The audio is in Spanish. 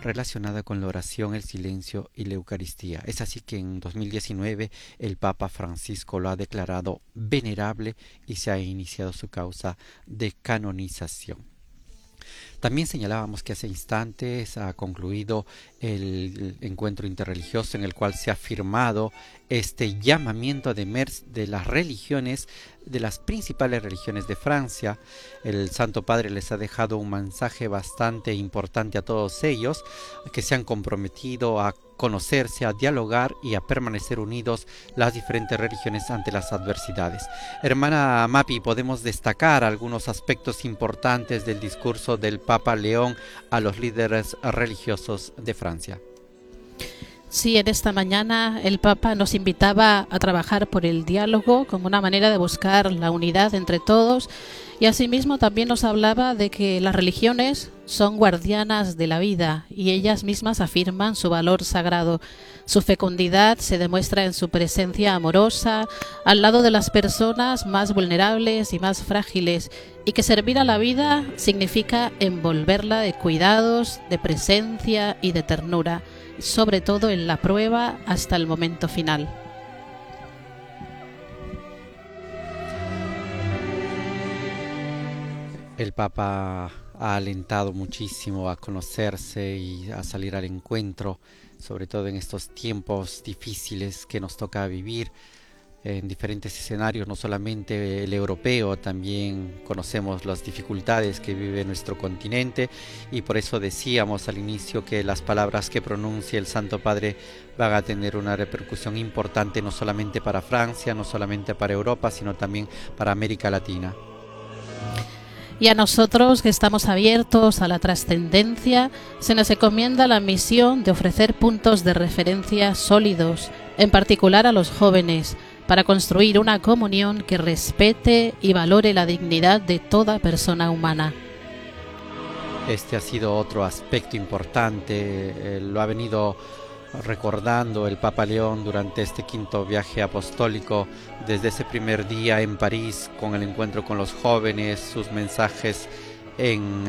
relacionada con la oración, el silencio y la Eucaristía. Es así que en 2019 el Papa Francisco lo ha declarado venerable y se ha iniciado su causa de canonización. También señalábamos que hace instantes ha concluido el encuentro interreligioso en el cual se ha firmado este llamamiento de las religiones, de las principales religiones de Francia. El Santo Padre les ha dejado un mensaje bastante importante a todos ellos, que se han comprometido a conocerse, a dialogar y a permanecer unidos las diferentes religiones ante las adversidades. Hermana Mapi, podemos destacar algunos aspectos importantes del discurso del Papa León a los líderes religiosos de Francia. Sí, en esta mañana el Papa nos invitaba a trabajar por el diálogo como una manera de buscar la unidad entre todos, y asimismo también nos hablaba de que las religiones son guardianas de la vida y ellas mismas afirman su valor sagrado. Su fecundidad se demuestra en su presencia amorosa al lado de las personas más vulnerables y más frágiles, y que servir a la vida significa envolverla de cuidados, de presencia y de ternura, sobre todo en la prueba hasta el momento final. El Papa ha alentado muchísimo a conocerse y a salir al encuentro, sobre todo en estos tiempos difíciles que nos toca vivir en diferentes escenarios, no solamente el europeo, también conocemos las dificultades que vive nuestro continente, y por eso decíamos al inicio que las palabras que pronuncia el Santo Padre van a tener una repercusión importante no solamente para Francia, no solamente para Europa, sino también para América Latina. Y a nosotros, que estamos abiertos a la trascendencia, se nos encomienda la misión de ofrecer puntos de referencia sólidos, en particular a los jóvenes, para construir una comunión que respete y valore la dignidad de toda persona humana. Este ha sido otro aspecto importante, lo ha venido recordando el Papa León durante este quinto viaje apostólico, desde ese primer día en París con el encuentro con los jóvenes, sus mensajes en